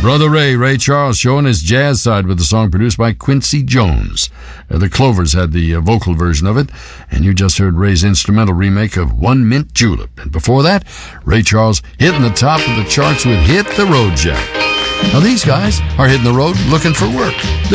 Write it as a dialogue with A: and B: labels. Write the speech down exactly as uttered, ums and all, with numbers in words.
A: Brother Ray, Ray Charles, showing his jazz side with the song produced by Quincy Jones. Uh, the Clovers had the uh, vocal version of it, and you just heard Ray's instrumental remake of One Mint Julep. And before that, Ray Charles hitting the top of the charts with Hit the Road Jack. Now these guys are hitting the road looking for work.